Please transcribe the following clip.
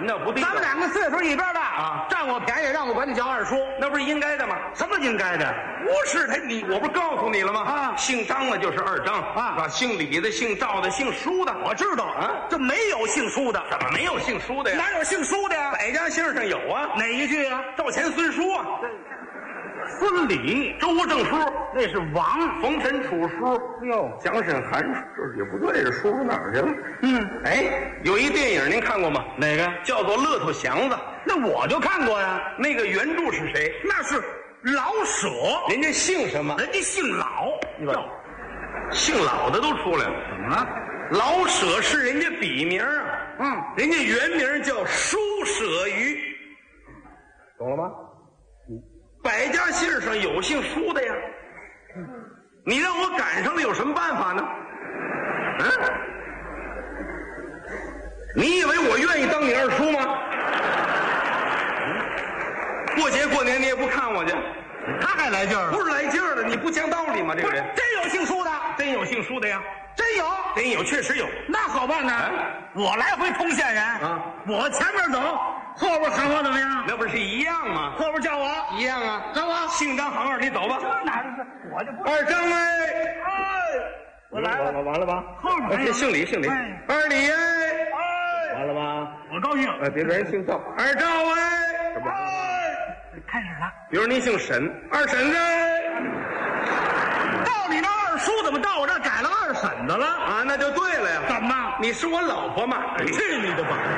么叫不地道？ 咱们两个岁数一边大啊， 占我便宜，让我管你叫二叔， 那不是应该的吗？ 什么应该的？ 不是他，我不是告诉你了吗？ 啊， 姓张的就是二张啊， 是吧？姓李的、姓赵的、姓舒的， 我知道啊， 这没有姓舒的， 怎么没有姓舒的呀？ 哪有姓舒的呀？ 百家姓上有啊， 哪一句啊？ 赵钱孙舒啊， 孙李， 周吴郑舒， 那是王。 冯陈楚舒， 哟， 蒋沈韩舒，这也不对，这舒哪儿去了？ 嗯， 哎，有一电影您看过吗？ 哪个？ 叫做《骆驼祥子》， 那我就看过呀。 那个原著是谁？ 那是老舍， 人家姓什么？ 人家姓老， 叫姓老的都出来了。 怎么了？ 老舍是人家笔名啊，人家原名叫舒舍瑜，懂了吗？百家姓上有姓舒的呀，你让我赶上了有什么办法呢？你以为我愿意当你二叔吗？过节过年你也不看我去， 他还来劲儿了？ 不是来劲儿的，你不讲道理吗？这个人真有姓舒的， 真有姓舒的呀， 真有， 真有，确实有。 那好办呢。我来回通县人啊， 我前面走，后边喊我怎么样？ 那不是一样吗？ 后边叫我一样啊， 喊我姓张行二，你走吧。 这哪是？我就不二张哎， 我来了， 完了吧？ 后面还有姓李，姓李。 哎二李哎， 哎， 完了吧？ 我高兴。 别人姓赵。二赵哎， 开始了。 比如您姓沈，二婶子到你那二叔怎么到我这改了二婶子了？ 啊，那就对了呀。 怎么？ 你是我老婆嘛？ 去你的吧！